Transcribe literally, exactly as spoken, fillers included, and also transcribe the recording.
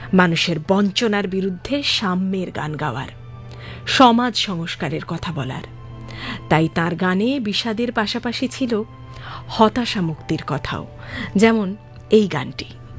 মানুষের বঞ্চনার বিরুদ্ধে সাম্যের গান গাওয়ার, সমাজ সংস্কারের কথা বলার। তাই তার গানে বিষাদের পাশাপাশি ছিল হতাশা মুক্তির কথাও, যেমন এই গানটি।